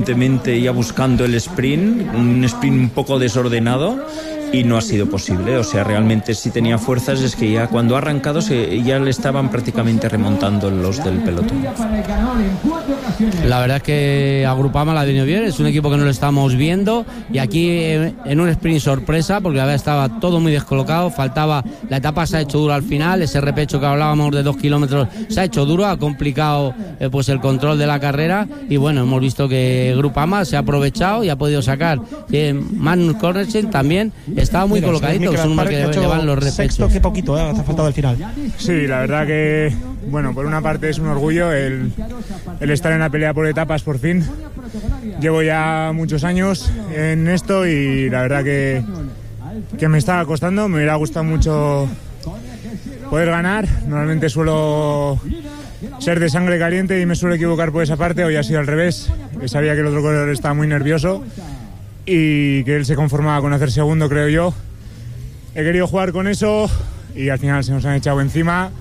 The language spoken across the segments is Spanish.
Ya buscando el sprint, un sprint un poco desordenado, y no ha sido posible. O sea, realmente sí tenía fuerzas, es que ya cuando ha arrancado ya le estaban prácticamente remontando los del pelotón. La verdad es que a Grupama la ha venido bien, es un equipo que no lo estamos viendo, y aquí en un sprint sorpresa, porque la verdad estaba todo muy descolocado, faltaba, la etapa se ha hecho dura al final, ese repecho que hablábamos de 2 kilómetros se ha hecho duro, ha complicado pues el control de la carrera, y bueno, hemos visto que Grupama se ha aprovechado y ha podido sacar. Magnus Cornersen también estaba muy colocadito, son unos que llevan los repechos. Sexto, qué poquito, ha faltado el final. Sí, la verdad que, bueno, por una parte es un orgullo el estar en la pelea por etapas por fin. Llevo ya muchos años en esto y la verdad que me estaba costando, me hubiera gustado mucho poder ganar. Normalmente suelo ser de sangre caliente y me suelo equivocar por esa parte, hoy ha sido al revés. Sabía que el otro corredor estaba muy nervioso y que él se conformaba con hacer segundo, creo yo. He querido jugar con eso y al final se nos han echado encima.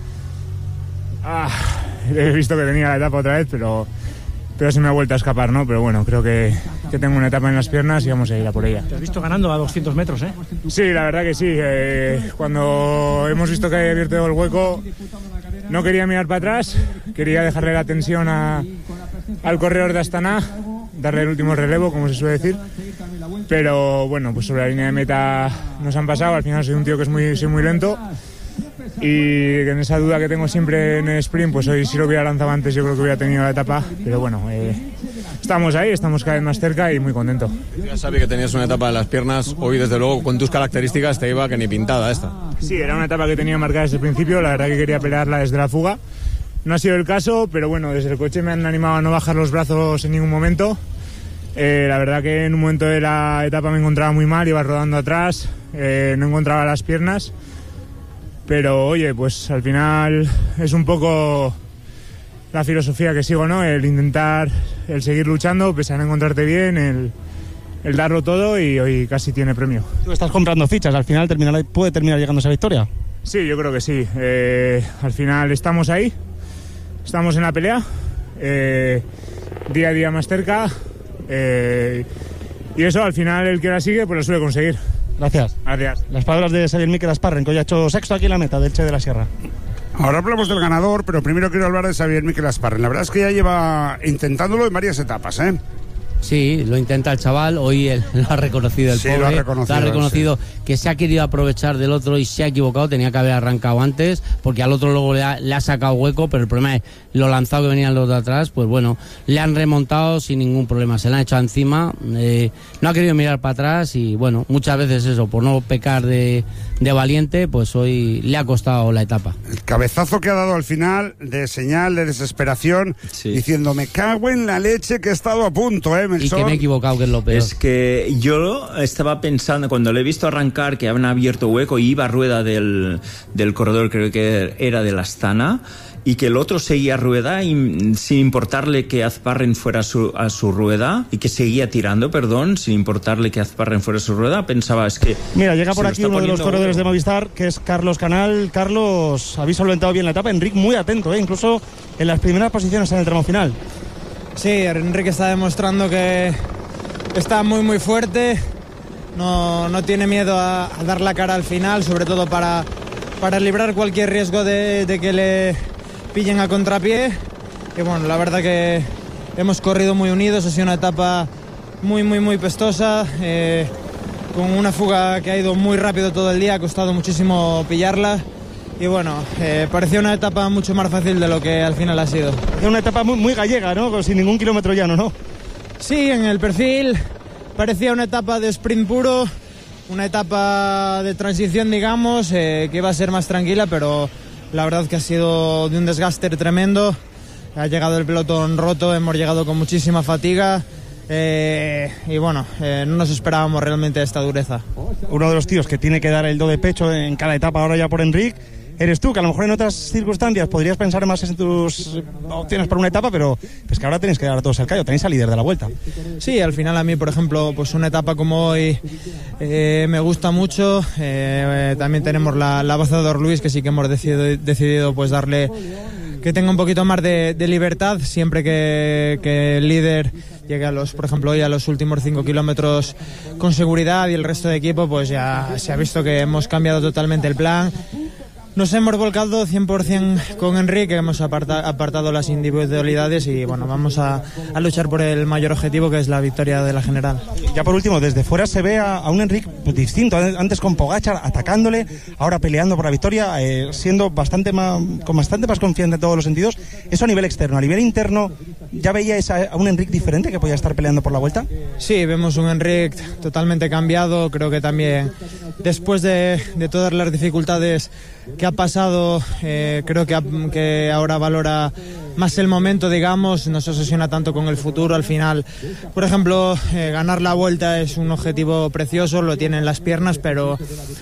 He visto que tenía la etapa otra vez, pero se me ha vuelto a escapar, ¿no? Pero bueno, creo que tengo una etapa en las piernas y vamos a ir a por ella. Te has visto ganando a 200 metros, ¿eh? Sí, la verdad que sí. Cuando hemos visto que había abierto el hueco, no quería mirar para atrás, quería dejarle la tensión al corredor de Astana, darle el último relevo, como se suele decir. Pero bueno, pues sobre la línea de meta nos han pasado. Al final soy un tío que soy muy lento, y en esa duda que tengo siempre en el sprint, pues hoy si lo hubiera lanzado antes yo creo que hubiera tenido la etapa, pero bueno, estamos ahí, estamos cada vez más cerca y muy contento. Ya sabía que tenías una etapa en las piernas, hoy desde luego con tus características te iba que ni pintada esta. Sí, era una etapa que tenía marcada desde el principio, la verdad que quería pelearla desde la fuga, no ha sido el caso, pero bueno, desde el coche me han animado a no bajar los brazos en ningún momento. La verdad que en un momento de la etapa me encontraba muy mal, iba rodando atrás, no encontraba las piernas. Pero oye, pues al final es un poco la filosofía que sigo, ¿no? El intentar, el seguir luchando, pese a no encontrarte bien, el darlo todo, y hoy casi tiene premio. Tú estás comprando fichas, al final puede terminar llegando a esa victoria. Sí, yo creo que sí. Al final estamos ahí, estamos en la pelea, día a día más cerca, y eso al final el que la sigue pues lo suele conseguir. Gracias. Gracias. Las palabras de Xavier Miquel Asparren, que hoy ha hecho sexto aquí en la meta del Che de la Sierra. Ahora hablamos del ganador, pero primero quiero hablar de Xavier Miquel Asparren. La verdad es que ya lleva intentándolo en varias etapas, ¿eh? Sí, lo intenta el chaval, hoy él lo ha reconocido, el sí, pobre, lo ha reconocido sí. Que se ha querido aprovechar del otro y se ha equivocado, tenía que haber arrancado antes, porque al otro luego le ha sacado hueco, pero el problema es lo lanzado que venían los de atrás, pues bueno, le han remontado sin ningún problema, se le han echado encima, no ha querido mirar para atrás y bueno, muchas veces eso, por no pecar de valiente, pues hoy le ha costado la etapa. El cabezazo que ha dado al final, de señal de desesperación, sí, diciendo, me cago en la leche que he estado a punto, Y que me he equivocado, que es lo peor. Es que yo estaba pensando, cuando le he visto arrancar, que habían abierto hueco y iba a rueda del corredor, creo que era de la Astana, y que el otro seguía rueda y, sin importarle que Asparren fuera a su rueda, y que seguía tirando, sin importarle que Asparren fuera a su rueda, pensaba, es que... Mira, llega por aquí uno de los corredores de Movistar, que es Carlos Canal. Carlos, habéis solventado bien la etapa, Enric muy atento, incluso en las primeras posiciones en el tramo final. Sí, Enrique está demostrando que está muy muy fuerte, no tiene miedo a dar la cara al final, sobre todo para librar cualquier riesgo de que le pillen a contrapié. Y bueno, la verdad que hemos corrido muy unidos, ha sido una etapa muy muy muy pestosa, con una fuga que ha ido muy rápido todo el día, ha costado muchísimo pillarla. Y bueno, parecía una etapa mucho más fácil de lo que al final ha sido. Es una etapa muy, muy gallega, ¿no? Sin ningún kilómetro llano, ¿no? Sí, en el perfil parecía una etapa de sprint puro, una etapa de transición, digamos, que iba a ser más tranquila, pero la verdad que ha sido de un desgaste tremendo. Ha llegado el pelotón roto, hemos llegado con muchísima fatiga. Y bueno, no nos esperábamos realmente esta dureza. Uno de los tíos que tiene que dar el do de pecho en cada etapa ahora ya por Enric eres tú, que a lo mejor en otras circunstancias podrías pensar más en tus opciones para una etapa, pero es que ahora tenéis que dar a todos el callo, tenéis al líder de la vuelta. Sí, al final a mí, por ejemplo, pues una etapa como hoy me gusta mucho. También tenemos la Bazador Luis, que sí que hemos decidido pues darle, que tenga un poquito más de libertad, siempre que el líder llegue por ejemplo, hoy a los últimos 5 kilómetros con seguridad, y el resto de equipo pues ya se ha visto que hemos cambiado totalmente el plan. Nos hemos volcado 100% con Enric, hemos apartado las individualidades y bueno, vamos a luchar por el mayor objetivo, que es la victoria de la general. Ya por último, desde fuera se ve a un Enric pues, distinto, antes con Pogačar atacándole, ahora peleando por la victoria, siendo con bastante más confianza en todos los sentidos. Eso a nivel externo. A nivel interno, ¿ya veíais a un Enric diferente que podía estar peleando por la vuelta? Sí, vemos un Enric totalmente cambiado. Creo que también después de todas las dificultades que ha pasado, creo que ahora valora más el momento, digamos, no se obsesiona tanto con el futuro. Al final, por ejemplo, ganar la vuelta es un objetivo precioso, lo tiene en las piernas, pero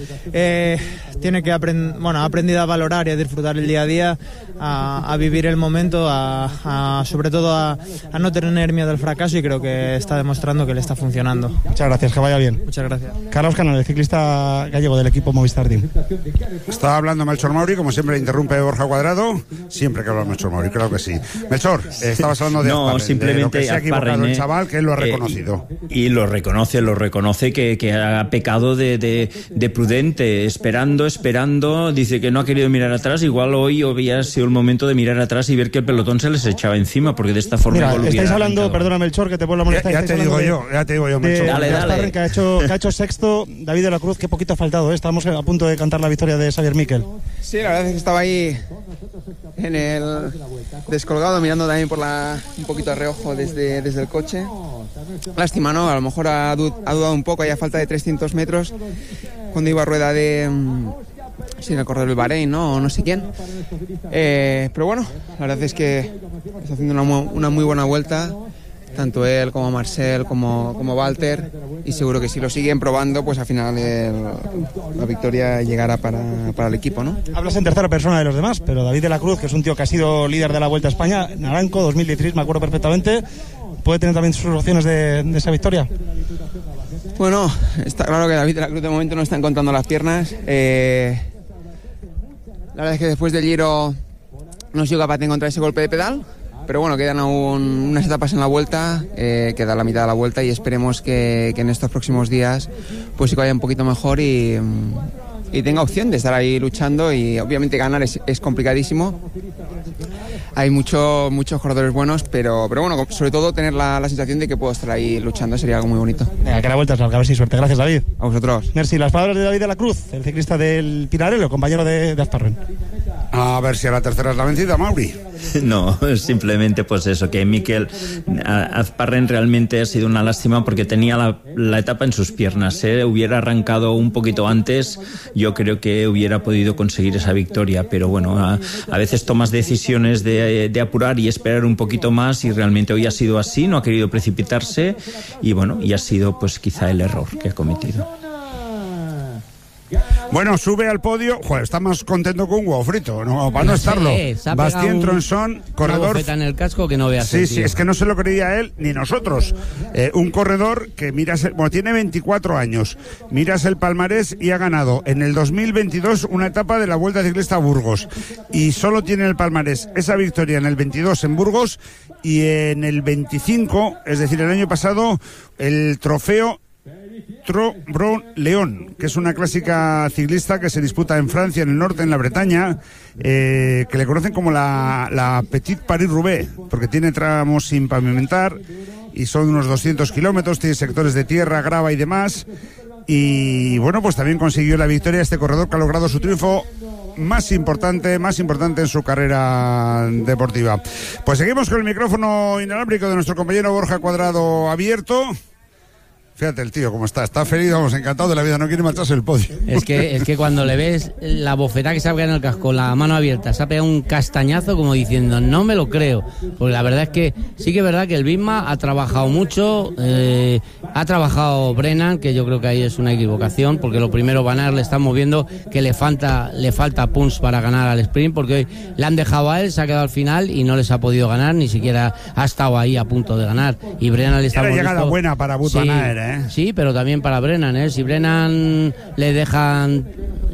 tiene que ha aprendido a valorar y a disfrutar el día a día, a vivir el momento, sobre todo a no tener miedo al fracaso, y creo que está demostrando que le está funcionando. Muchas gracias, que vaya bien. Muchas gracias. Carlos Canal, el ciclista gallego del equipo Movistar Team. Estaba hablando Melchor Mauri, como siempre interrumpe Borja Cuadrado, siempre que habla Melchor Mauri, claro que sí. Melchor, estabas hablando de no, Azparren, simplemente de lo que se ha equivocado el chaval, que él lo ha reconocido. Y lo reconoce que ha pecado de prudente, esperando, dice que no ha querido mirar atrás. Igual hoy había sido el momento de mirar atrás y ver que el pelotón se les echaba encima, porque de esta forma... Mira, estáis hablando, perdona Melchor, que te vuelvo a molestar. Ya te digo yo, Melchor. Dale. Que ha hecho sexto, David de la Cruz, qué poquito ha faltado, estamos a punto de cantar la victoria de Xavier Miquel. Sí, la verdad es que estaba ahí en el descolgado, mirando también por un poquito de reojo desde el coche. Lástima, ¿no? A lo mejor ha dudado un poco, hay a falta de 300 metros, cuando iba a rueda de... Sí, en el corredor del Bahrein, ¿no? O no sé quién. Pero bueno, la verdad es que está haciendo una muy buena vuelta, tanto él como Marcel como Walter, y seguro que si lo siguen probando, pues al final la victoria llegará para el equipo, ¿no? Hablas en tercera persona de los demás, pero David de la Cruz, que es un tío que ha sido líder de la Vuelta a España, Naranco 2016, me acuerdo perfectamente, ¿puede tener también sus opciones de esa victoria? Bueno, está claro que David de la Cruz de momento no está encontrando las piernas. La verdad es que después del Giro no ha sido capaz de encontrar ese golpe de pedal, pero bueno, quedan aún unas etapas en la vuelta, queda la mitad de la vuelta, y esperemos que en estos próximos días pues sí que vaya un poquito mejor y tenga opción de estar ahí luchando. Y obviamente ganar es complicadísimo, hay muchos corredores buenos, pero bueno, sobre todo tener la sensación de que puedo estar ahí luchando sería algo muy bonito. Venga, que la vuelta salga, a ver si suerte. Gracias, David. A vosotros. Merci. Las palabras de David de la Cruz, el ciclista del Pinarello, compañero de Azparren. A ver si a la tercera es la vencida, Mauri. No, simplemente pues eso, que Miquel Azparren realmente ha sido una lástima, porque tenía la etapa en sus piernas. Hubiera arrancado un poquito antes, yo creo que hubiera podido conseguir esa victoria, pero bueno, a veces tomas decisiones de apurar y esperar un poquito más, y realmente hoy ha sido así, no ha querido precipitarse, y bueno, y ha sido pues quizá el error que ha cometido. Bueno, sube al podio. Joder, está más contento con un huevo frito, no, para no estarlo. Bastien Tronson, corredor. En el casco que no veas. Sí, es que no se lo creía él ni nosotros. Un corredor que tiene 24 años. Miras el palmarés y ha ganado en el 2022 una etapa de la Vuelta Ciclista a Burgos. Y solo tiene el palmarés esa victoria en el 22 en Burgos, y en el 25, es decir, el año pasado, el trofeo Tro-Bron León, que es una clásica ciclista que se disputa en Francia, en el norte, en la Bretaña, que le conocen como la Petite Paris-Roubaix, porque tiene tramos sin pavimentar y son unos 200 kilómetros, tiene sectores de tierra, grava y demás. Y bueno, pues también consiguió la victoria este corredor, que ha logrado su triunfo más importante en su carrera deportiva. Pues seguimos con el micrófono inalámbrico de nuestro compañero Borja Cuadrado abierto. Fíjate el tío cómo está feliz, vamos, encantado de la vida, no quiere marcharse el podio. Es que cuando le ves la bofetada que se ha pegado en el casco, la mano abierta, se ha pegado un castañazo como diciendo, no me lo creo. Porque la verdad es que sí que es verdad que el Visma ha trabajado mucho, ha trabajado Brennan, que yo creo que ahí es una equivocación, porque lo primero Van Aert le estamos viendo que le falta punch para ganar al sprint, porque hoy le han dejado a él, se ha quedado al final y no les ha podido ganar, ni siquiera ha estado ahí a punto de ganar. Y Brennan le está una llegada buena para Wout Van Aert, Sí, pero también para Brennan, Si Brennan le dejan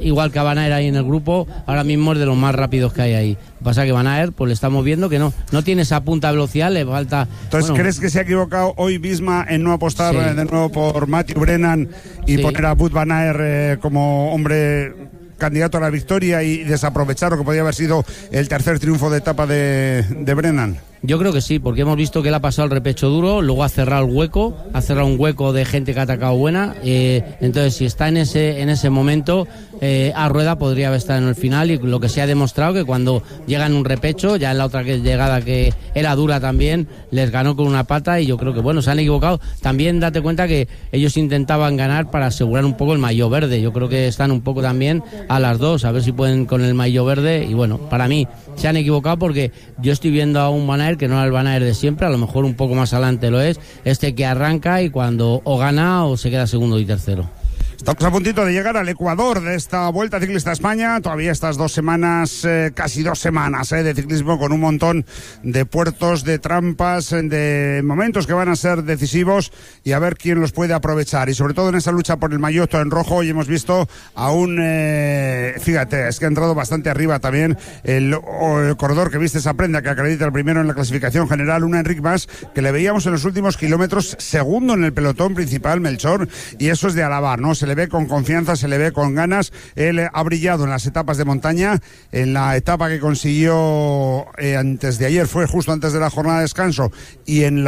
igual que a Van Aert ahí en el grupo, ahora mismo es de los más rápidos que hay ahí. Lo que pasa es que Van Aert, pues le estamos viendo que no tiene esa punta de velocidad, le falta... Entonces, ¿crees que se ha equivocado hoy Visma en no apostar de nuevo por Matthew Brennan y poner a Wout Van Aert como hombre candidato a la victoria y desaprovechar lo que podía haber sido el tercer triunfo de etapa de Brennan? Yo creo que sí, porque hemos visto que él ha pasado el repecho duro, luego ha cerrado el hueco, ha cerrado un hueco de gente que ha atacado buena, entonces si está en ese momento, a Rueda podría haber estado en el final, y lo que se ha demostrado que cuando llega en un repecho, ya en la otra llegada que era dura también, les ganó con una pata, y yo creo que bueno, se han equivocado. También date cuenta que ellos intentaban ganar para asegurar un poco el maillot verde, yo creo que están un poco también a las dos, a ver si pueden con el maillot verde, y bueno, para mí se han equivocado porque yo estoy viendo a un Van Aert que no era el Van Aert de siempre, a lo mejor un poco más adelante lo es, que arranca y cuando o gana o se queda segundo y tercero. Estamos a puntito de llegar al Ecuador de esta Vuelta Ciclista a España. Todavía estas 2 semanas, casi 2 semanas de ciclismo, con un montón de puertos, de trampas, de momentos que van a ser decisivos, y a ver quién los puede aprovechar. Y sobre todo en esa lucha por el maillot en rojo, hoy hemos visto a un... fíjate, es que ha entrado bastante arriba también el corredor que viste esa prenda, que acredita el primero en la clasificación general, un Enric Mas, que le veíamos en los últimos kilómetros segundo en el pelotón principal, Melchor, y eso es de alabar, ¿no? Se le ve con confianza, se le ve con ganas. Él ha brillado en las etapas de montaña. En la etapa que consiguió antes de ayer, fue justo antes de la jornada de descanso, y en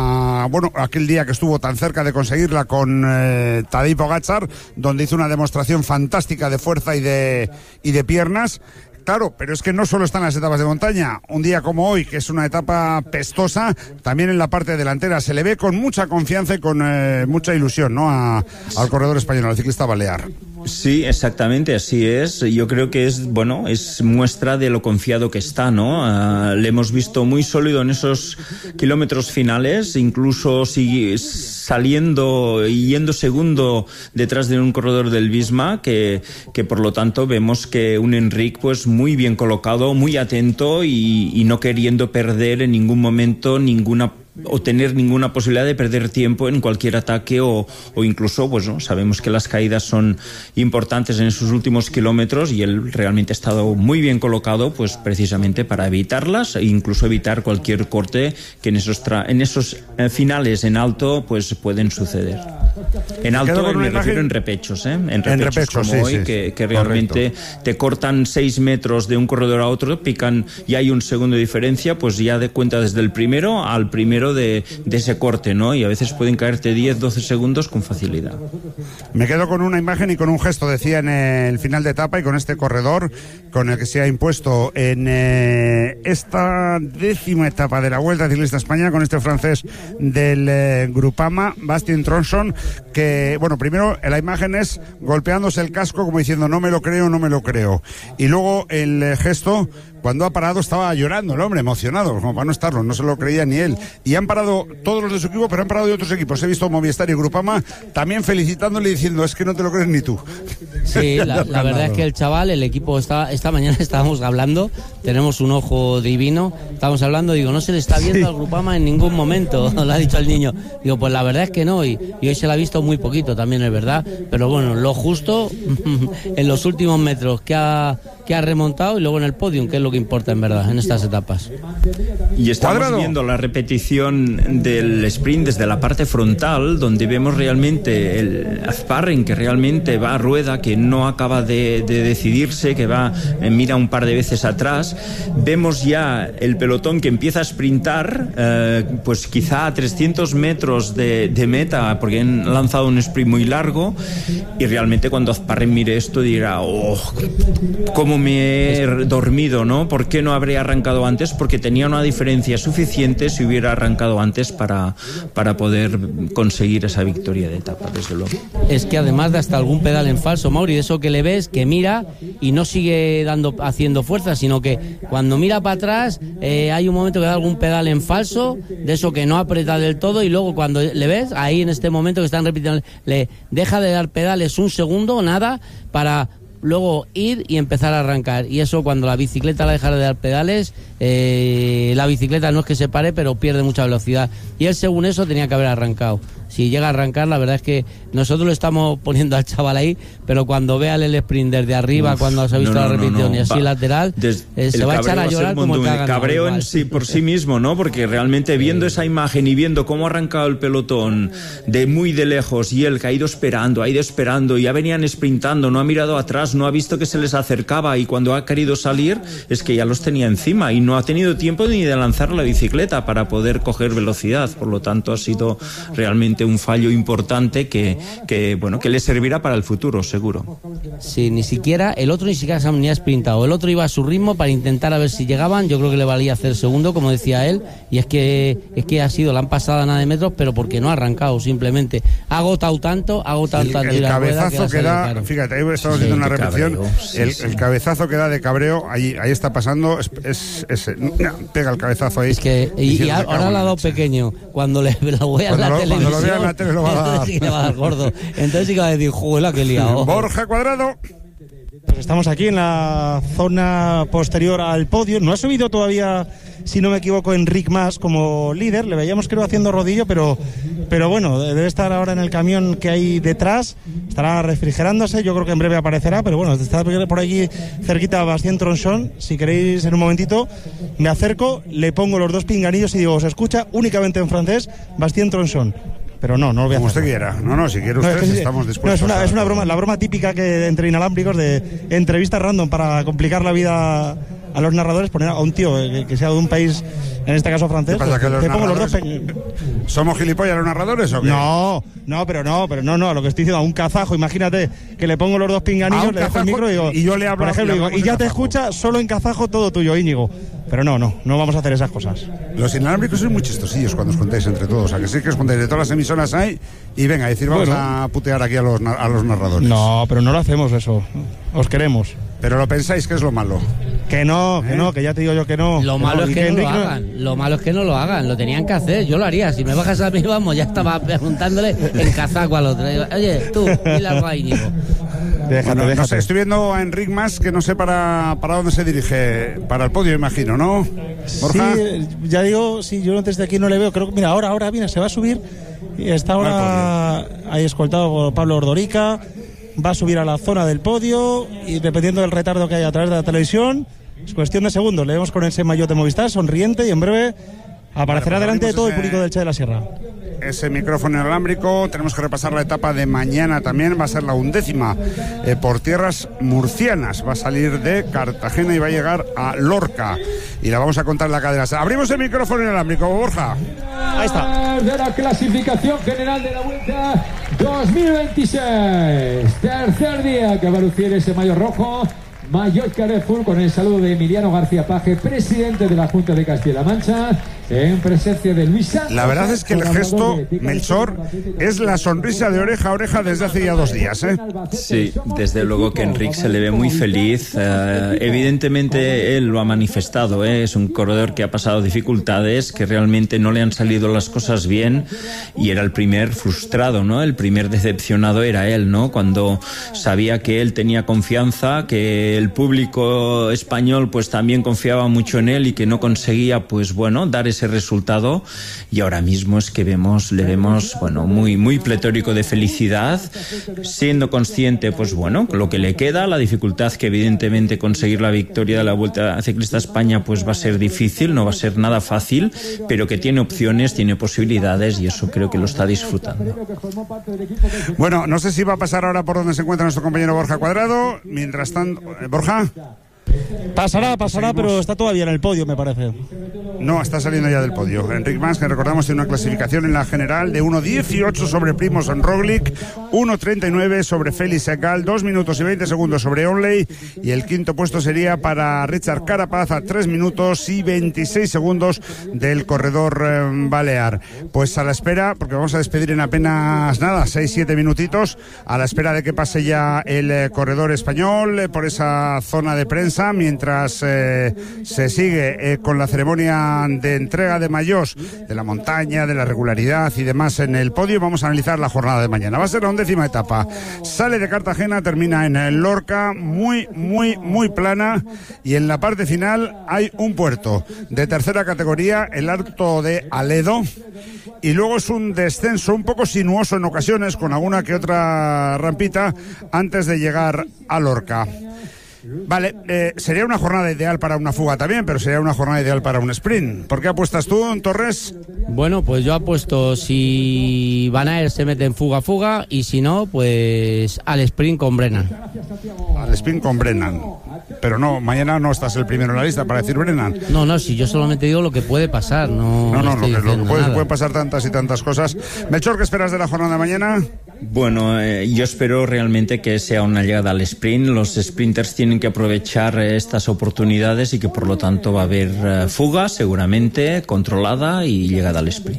aquel día que estuvo tan cerca de conseguirla con Tadej Pogačar, donde hizo una demostración fantástica de fuerza y de piernas. Claro, pero es que no solo están las etapas de montaña. Un día como hoy, que es una etapa pestosa, también en la parte delantera se le ve con mucha confianza y con mucha ilusión, ¿no? Al corredor español, al ciclista balear. Sí, exactamente, así es. Yo creo que es muestra de lo confiado que está, ¿no? Le hemos visto muy sólido en esos kilómetros finales, incluso saliendo y yendo segundo detrás de un corredor del Visma, que por lo tanto vemos que un Enric pues muy bien colocado, muy atento y no queriendo perder en ningún momento o tener ninguna posibilidad de perder tiempo en cualquier ataque o incluso, pues no, sabemos que las caídas son importantes en esos últimos kilómetros, y él realmente ha estado muy bien colocado, pues precisamente para evitarlas e incluso evitar cualquier corte que en esos finales en alto pues pueden suceder. En alto me refiero en repechos, en repechos como sí, hoy, sí, que realmente te cortan 6 metros de un corredor a otro, pican y hay un segundo de diferencia, pues ya de cuenta desde el primero al primero de ese corte, ¿no? Y a veces pueden caerte 10, 12 segundos con facilidad. Me quedo con una imagen y con un gesto, decía en el final de etapa, y con este corredor con el que se ha impuesto en esta 10ª etapa de la Vuelta Ciclista a España, con este francés del Groupama, Bastien Tronson, que, bueno, primero la imagen es golpeándose el casco como diciendo no me lo creo, y luego el gesto, cuando ha parado estaba llorando el hombre, emocionado, como para no estarlo, no se lo creía ni él. Y han parado todos los de su equipo, pero han parado de otros equipos. He visto Movistar y Groupama también felicitándole y diciendo, es que no te lo crees ni tú. Sí, la verdad es que el chaval, el equipo, esta mañana estábamos hablando, tenemos un ojo divino, estábamos hablando, digo, no se le está viendo al Groupama en ningún momento, lo ha dicho el niño. Digo, pues la verdad es que no, y hoy se la ha visto muy poquito, también es verdad, pero bueno, lo justo en los últimos metros que ha remontado, y luego en el podium, que es lo que importa en verdad en estas etapas. Y estamos viendo la repetición del sprint desde la parte frontal, donde vemos realmente el sparring que realmente va a rueda, que no acaba de decidirse, que va, mira un par de veces atrás. Vemos ya el pelotón que empieza a sprintar, pues quizá a 300 metros de meta, porque han lanzado un sprint muy largo, y realmente cuando Azparren mire esto dirá, cómo me he dormido, ¿no? ¿Por qué no habría arrancado antes? Porque tenía una diferencia suficiente si hubiera arrancado antes para poder conseguir esa victoria de etapa, desde luego. Es que además da hasta algún pedal en falso, Mauri, de eso que le ves, que mira y no sigue haciendo fuerza, sino que cuando mira para atrás hay un momento que da algún pedal en falso, de eso que no aprieta del todo, y luego cuando le ves, ahí en este momento que están repitiendo, le deja de dar pedales un segundo, nada, para luego ir y empezar a arrancar. Y eso, cuando la bicicleta la deja de dar pedales, la bicicleta no es que se pare, pero pierde mucha velocidad. Y él, según eso, tenía que haber arrancado. Si llega a arrancar, la verdad es que nosotros lo estamos poniendo al chaval ahí, pero cuando vea el sprint desde arriba, cuando se ha visto la repetición y así lateral, se va a echar a llorar como que haga cabreo en sí, por sí mismo, ¿no? Porque realmente viendo esa imagen y viendo cómo ha arrancado el pelotón de muy de lejos, y él que ha ido esperando, y ya venían sprintando, no ha mirado atrás, no ha visto que se les acercaba, y cuando ha querido salir es que ya los tenía encima y no ha tenido tiempo ni de lanzar la bicicleta para poder coger velocidad. Por lo tanto, ha sido realmente un fallo importante que le servirá para el futuro, seguro. Sí, el otro ni siquiera se ha sprintado. El otro iba a su ritmo para intentar a ver si llegaban. Yo creo que le valía hacer segundo, como decía él, y es que la han pasado a nada de metros, pero porque no ha arrancado, simplemente. Ha agotado tanto el cabezazo que da, fíjate, ahí estamos haciendo una repetición, el cabezazo que da de cabreo, ahí está pasando, pega el cabezazo ahí. Es que, y ahora lo ha dado pequeño, cuando lo vea en la televisión. Cuando lo vea en la tele lo va a dar. Sí, le va a dar gordo. Entonces sí que va a decir, juela que liado. Borja Cuadrado. Pues estamos aquí en la zona posterior al podio. No ha subido todavía, si no me equivoco, Enric Mas como líder. Le veíamos, creo, haciendo rodillo, pero bueno, debe estar ahora en el camión que hay detrás. Estará refrigerándose. Yo creo que en breve aparecerá, pero bueno, está por allí cerquita Bastien Tronchon. Si queréis, en un momentito, me acerco, le pongo los dos pinganillos y digo, se escucha únicamente en francés Bastien Tronchon. Pero no lo voy a hacer. Como usted quiera. No, si quiere usted, estamos dispuestos. Es una broma, la broma típica que entre inalámbricos de entrevistas random para complicar la vida a los narradores, poner a un tío que sea de un país, en este caso francés. ¿Qué pasa, que los pongo los dos ¿Somos gilipollas los narradores o qué? No, lo que estoy diciendo, a un kazajo, imagínate que le pongo los dos pinganillos, le dejo el micro y digo, y yo le hablo, por ejemplo, y ya te escucha solo en kazajo todo tuyo, Íñigo. Pero no vamos a hacer esas cosas. Los inalámbricos son muy chistosillos cuando os contáis entre todos. A que sí que os contáis de todas las emisoras hay y venga, decir, vamos a putear aquí a los narradores. No, pero no lo hacemos eso. Os queremos. Pero lo pensáis que es lo malo. Que no, que ya te digo yo que no. Lo malo es que no lo hagan. Lo malo es que no lo hagan. Lo tenían que hacer. Yo lo haría. Si me bajas a mí, vamos, ya estaba preguntándole en kazaco al otro. Oye, tú, dile algo a Íñigo. Déjate. No sé, estoy viendo a Enric Mas, que no sé para dónde se dirige. Para el podio, imagino, ¿no? ¿Borja? Sí, ya digo, yo desde aquí no le veo. Creo que, mira, ahora viene, se va a subir. Y está ahora ahí escoltado por Pablo Ordorica. Va a subir a la zona del podio y dependiendo del retardo que haya a través de la televisión, es cuestión de segundos. Le vemos con ese maillot de Movistar, sonriente, y en breve aparecerá delante de todo el público del Che de la Sierra. Ese micrófono inalámbrico, tenemos que repasar la etapa de mañana también, va a ser la 11ª por tierras murcianas, va a salir de Cartagena y va a llegar a Lorca y la vamos a contar en la cadena. Abrimos el micrófono inalámbrico, Borja. Ahí está. De la clasificación general de la Vuelta 2026, tercer día que va a lucir ese maillot rojo, maillot Carrefour, con el saludo de Emiliano García Paje, presidente de la Junta de Castilla-La Mancha, en presencia de Luis Santos. La verdad es que el gesto, Melchor, es la sonrisa de oreja a oreja desde hace ya 2 días, ¿eh? Sí, desde luego que Enric se le ve muy feliz. Evidentemente él lo ha manifestado, es un corredor que ha pasado dificultades, que realmente no le han salido las cosas bien, y era el primer frustrado, ¿no? El primer decepcionado era él, ¿no? Cuando sabía que él tenía confianza, que el público español pues también confiaba mucho en él y que no conseguía, pues bueno, dar ese resultado, y ahora mismo es que le vemos muy pletórico de felicidad, siendo consciente pues bueno lo que le queda, la dificultad que evidentemente conseguir la victoria de la Vuelta Ciclista a España pues va a ser difícil, no va a ser nada fácil, pero que tiene opciones, tiene posibilidades, y eso creo que lo está disfrutando. Bueno, no sé si va a pasar ahora por donde se encuentra nuestro compañero Borja Cuadrado. Mientras tanto, Borja. Pasará, pero está todavía en el podio, me parece. No, está saliendo ya del podio. Enric Mas, que recordamos, tiene una clasificación en la general de 1.18 sobre Primož Roglič, 1.39 sobre Félix Sagal, 2 minutos y 20 segundos sobre Onley, y el quinto puesto sería para Richard Carapaz a 3 minutos y 26 segundos del corredor balear. Pues a la espera, porque vamos a despedir en apenas 6-7 minutitos, a la espera de que pase ya el corredor español por esa zona de prensa, mientras se sigue con la ceremonia jornada de entrega de maillós de la montaña, de la regularidad y demás en el podio. Vamos a analizar la jornada de mañana. Va a ser la 11ª etapa. Sale de Cartagena, termina en el Lorca, muy plana, y en la parte final hay un puerto de tercera categoría, el Alto de Aledo, y luego es un descenso un poco sinuoso en ocasiones, con alguna que otra rampita antes de llegar a Lorca. Vale, sería una jornada ideal para una fuga también, pero sería una jornada ideal para un sprint. ¿Por qué apuestas tú, Torres? Bueno, pues yo apuesto si Van Aert se mete en fuga, y si no, pues al sprint con Brennan. Al sprint con Brennan. Pero no, mañana no estás el primero en la lista para decir Brennan. No, si yo solamente digo lo que puede pasar, lo que pueden pasar tantas y tantas cosas. Melchor, ¿qué esperas de la jornada de mañana? Bueno, yo espero realmente que sea una llegada al sprint. Los sprinters tienen que aprovechar estas oportunidades y que por lo tanto va a haber fuga seguramente controlada y llegada al sprint.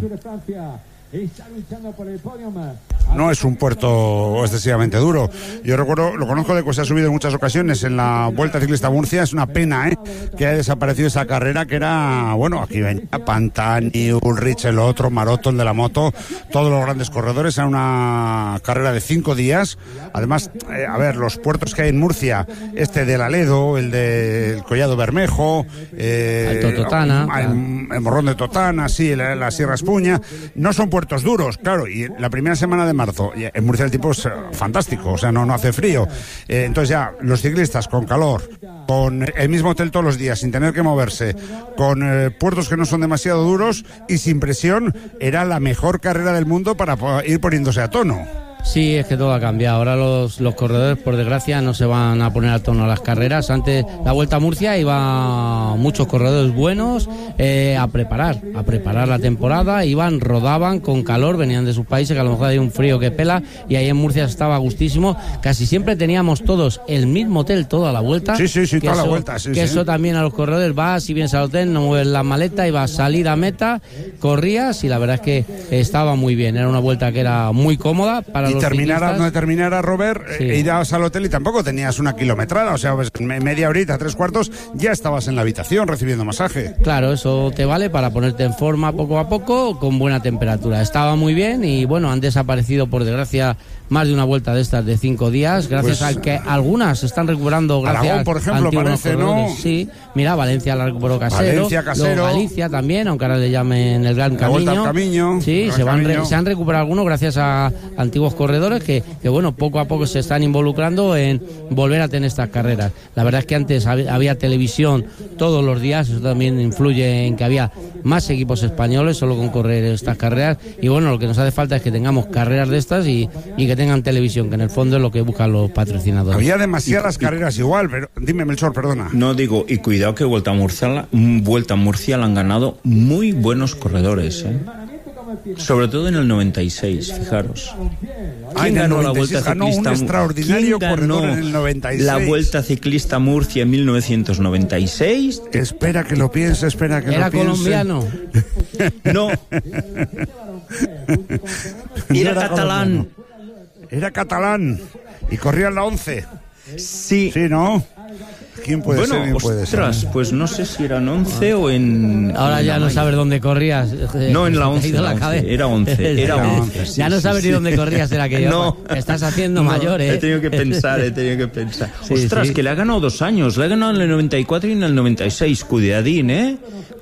No es un puerto excesivamente duro. Yo recuerdo, lo conozco de que se ha subido en muchas ocasiones en la Vuelta Ciclista Murcia. Es una pena que haya desaparecido esa carrera, que era, bueno, aquí venía Pantani, Ulrich, el otro, Maroto, el de la moto, todos los grandes corredores. Era una carrera de 5 días. Además, los puertos que hay en Murcia, este del Aledo, el del Collado Bermejo, Alto Totana, el Morrón de Totana, sí, la Sierra Espuña, no son puertos duros, claro, y la primera semana de marzo en Murcia el tiempo es fantástico, o sea, no hace frío, entonces ya los ciclistas con calor, con el mismo hotel todos los días, sin tener que moverse, con puertos que no son demasiado duros y sin presión, era la mejor carrera del mundo para ir poniéndose a tono. Sí, es que todo ha cambiado. Ahora los corredores, por desgracia, no se van a poner a tono a las carreras. Antes, la Vuelta a Murcia, iba muchos corredores buenos a preparar la temporada. Rodaban con calor, venían de sus países, que a lo mejor hay un frío que pela, y ahí en Murcia estaba gustísimo. Casi siempre teníamos todos el mismo hotel toda la vuelta. Sí, toda la vuelta. Sí, eso también a los corredores, vas y vienes al hotel, no mueves la maleta, ibas a salir a meta, corrías, y la verdad es que estaba muy bien. Era una vuelta que era muy cómoda para los terminara donde terminara, Robert, irás al hotel y tampoco tenías una kilometrada, o sea, pues media horita, 3/4, ya estabas en la habitación recibiendo masaje. Claro, eso te vale para ponerte en forma poco a poco, con buena temperatura. Estaba muy bien y bueno, han desaparecido por desgracia más de una vuelta de estas de 5 días, gracias a que algunas se están recuperando. Gracias Aragón, por ejemplo, parece, ¿no? Sí, mira, Valencia la recuperó Casero. Galicia también, aunque ahora le llamen el Gran Camino. Sí, se han recuperado algunos gracias a antiguos corredores que bueno, poco a poco se están involucrando en volver a tener estas carreras. La verdad es que antes había televisión todos los días, eso también influye en que había más equipos españoles solo con correr estas carreras, y bueno, lo que nos hace falta es que tengamos carreras de estas y que tengan televisión, que en el fondo es lo que buscan los patrocinadores. Había demasiadas carreras igual, pero dime, Melchor, perdona. No, digo, y cuidado que Vuelta a Murcia la han ganado muy buenos corredores, sobre todo en el 96, fijaros. ¿Quién ganó la Vuelta Ciclista? Un extraordinario corredor en el 96. La Vuelta Ciclista Murcia en 1996. Espera que lo piense, ¿Era colombiano? No. Era catalán. Era catalán y corría en la 11. Sí. Sí, ¿no? ¿Quién puede ser? Ostras, pues no sé si eran 11 o en... Ahora ya no sabes dónde corrías. No, en la 11, era 11. Ya no sabes ni dónde corrías, era que no. Estás haciendo mayor, He tenido que pensar. Sí, ostras, que le ha ganado 2 años. Le ha ganado en el 94 y en el 96. Cuidadín.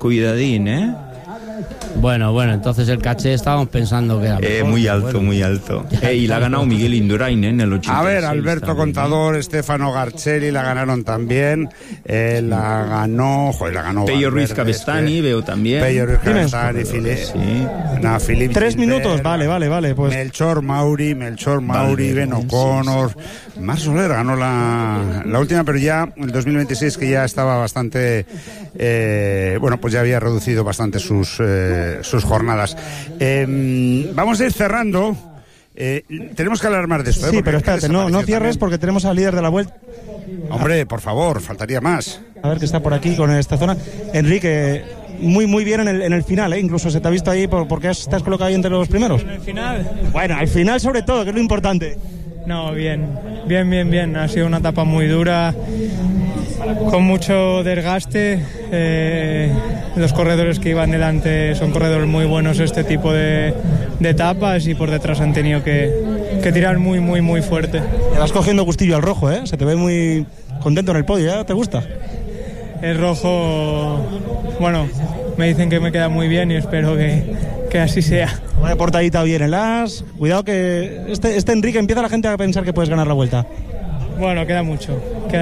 Bueno, entonces el caché estábamos pensando que era mejor, muy alto. Y la ha ganado Miguel Indurain en el 86. A ver, Alberto Contador, Stefano Garcelli la ganaron también. La ganó Pello Ruiz Cabestany, veo también. Pello Ruiz Cabestany, Philippe 3 minutos, vale. Pues. Melchor Mauri, Ben O'Connor. Marc Soler ganó la última, pero ya el 2026, que ya estaba bastante... pues ya había reducido bastante sus jornadas. Vamos a ir cerrando. Tenemos que hablar más de esto. Sí, pero espérate, no cierres porque tenemos al líder de la vuelta. Hombre, por favor, faltaría más. A ver, que está por aquí con esta zona. Enrique, muy bien en el final, incluso se te ha visto ahí porque estás colocado ahí entre los primeros. ¿En el final? Bueno, al final sobre todo, que es lo importante. No, bien. Ha sido una etapa muy dura. con mucho desgaste. Los corredores que iban delante son corredores muy buenos este tipo de etapas, y por detrás han tenido que tirar muy, muy, muy fuerte. Te vas cogiendo gustillo al rojo, ¿eh? Se te ve muy contento en el podio, ¿eh? ¿Te gusta? El rojo, bueno, me dicen que me queda muy bien y espero que así sea. Una portadita bien en las. Cuidado que este Enric empieza la gente a pensar que puedes ganar la vuelta. Bueno, queda mucho.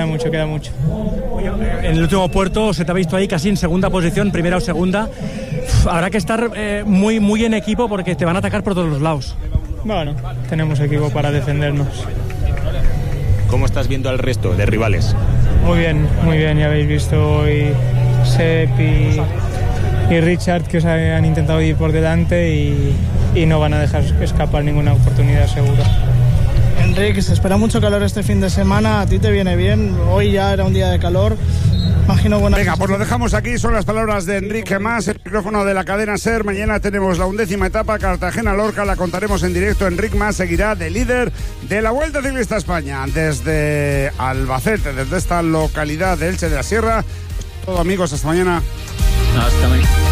En el último puerto se te ha visto ahí casi en segunda posición, primera o segunda. Habrá que estar muy, muy en equipo porque te van a atacar por todos los lados. Bueno, tenemos equipo para defendernos. ¿Cómo estás viendo al resto de rivales? Muy bien, ya habéis visto hoy Sepp y Richard, que se han intentado ir por delante y no van a dejar escapar ninguna oportunidad, seguro. Enric, se espera mucho calor este fin de semana, a ti te viene bien, hoy ya era un día de calor. Imagino buena. Venga, pues lo dejamos aquí, son las palabras de Enric Mas, el micrófono de la cadena SER. Mañana tenemos la 11ª etapa, Cartagena-Lorca, la contaremos en directo. Enric Mas seguirá de líder de la Vuelta Ciclista España desde Albacete, desde esta localidad de Elche de la Sierra. Todo, amigos, hasta mañana. Hasta mañana.